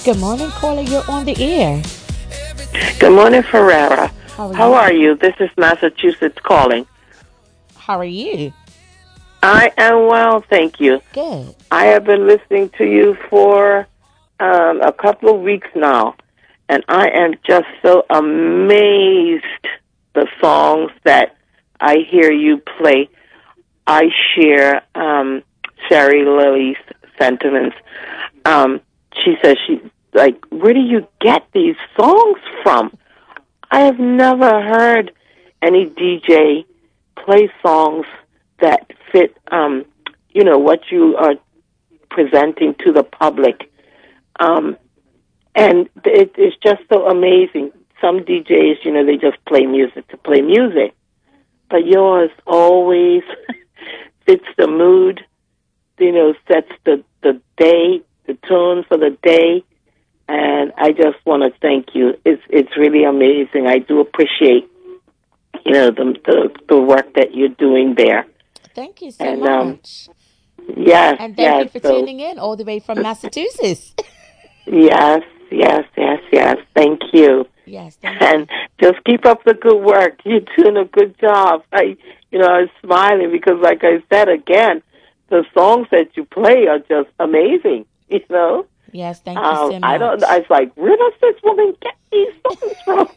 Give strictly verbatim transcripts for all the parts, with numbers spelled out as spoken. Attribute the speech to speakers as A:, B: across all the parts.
A: Good morning, caller. You're on the air.
B: Good morning, Ferrera.
A: How are
B: How
A: you?
B: are you? This is Massachusetts calling.
A: How are you?
B: I am well, thank you.
A: Good.
B: I have been listening to you for um, a couple of weeks now, and I am just so amazed the songs that I hear you play. I share um, Sherry Lily's sentiments. Um, she says she like, where do you get these songs from? I have never heard any D J play songs that fit, um, you know, what you are presenting to the public. Um, and it, it's just so amazing. Some D Js, you know, they just play music to play music. But yours always fits the mood, you know, sets the, the day, the tune for the day. And I just want to thank you. It's it's really amazing. I do appreciate, you know, the the, the work that you're doing there.
A: Thank you so
B: And um,
A: much.
B: yes,
A: And thank you
B: yes.
A: for
B: So
A: tuning in all the way from Massachusetts.
B: yes, yes, yes, yes. Thank you.
A: Yes, thank you.
B: And just keep up the good work. You're doing a good job. I, you know, I was smiling because, like I said again, the songs that you play are just amazing. You know.
A: Yes, thank you
B: Um,
A: so
B: I don't.
A: much.
B: I was like, where does this woman get these songs from?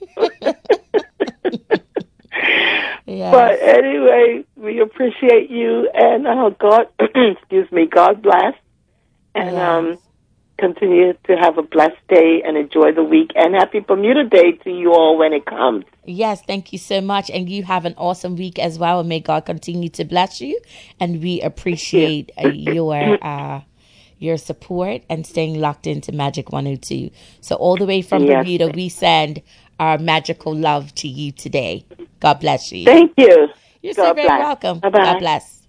B: But
A: Yes.
B: anyway, we appreciate you, and uh, God, excuse me, God bless, and
A: Yes.
B: um, continue to have a blessed day and enjoy the week. And happy Bermuda Day to you all when it comes.
A: Yes, thank you so much. And you have an awesome week as well. And may God continue to bless you. And we appreciate uh, your uh, your support and staying locked into Magic one oh two. So all the way from
B: Yes.
A: Bermuda, we send our magical love to you today. God bless you.
B: Thank you.
A: You're so
B: God
A: very
B: bless.
A: welcome.
B: Bye
A: God
B: bye.
A: bless.